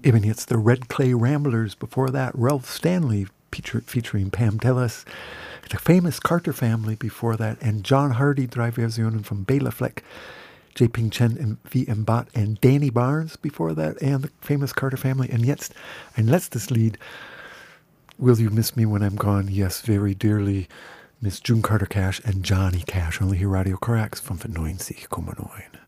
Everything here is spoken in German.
Eben jetzt the Red Clay Ramblers. Before that, Ralph Stanley featuring Pam Tillis. The famous Carter Family before that. And John Hardy, drei Versionen from Bela Fleck, J. Ping Chen and V.M. Bott and Danny Barnes before that. And the famous Carter Family. And jetzt ein letztes Lied. Will You Miss Me When I'm Gone? Yes, very dearly. Miss June Carter Cash and Johnny Cash. Only here Radio Corax 95,9.